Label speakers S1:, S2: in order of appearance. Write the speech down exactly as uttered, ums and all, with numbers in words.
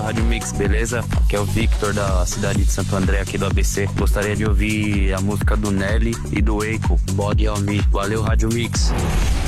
S1: Rádio Mix, beleza? Que é o Victor da cidade de Santo André, aqui do A B C. Gostaria de ouvir a música do Nelly e do Eiko, Body on Me. Valeu, Rádio Mix.